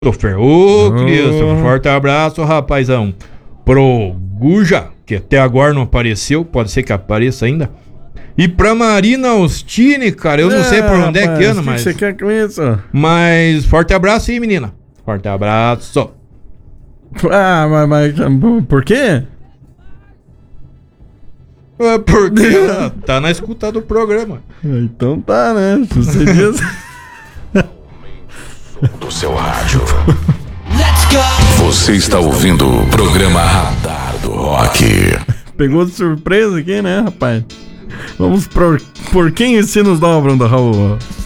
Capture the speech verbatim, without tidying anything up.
Christopher. Ô, oh, Christopher, forte abraço, rapazão. Pro Guja, que até agora não apareceu, pode ser que apareça ainda. E pra Marina Austini, cara, eu não é, sei por onde rapaz, é que anda, mas... O que você quer com isso? Mas forte abraço aí, menina. Forte abraço. Ah, mas, mas por quê? É porque ela tá na escuta do programa. Então tá, né? Você diz... do seu rádio. Você está ouvindo o programa Radar do Rock. Pegou de surpresa aqui, né, rapaz? Vamos por, por quem os sinos dobram da Raul?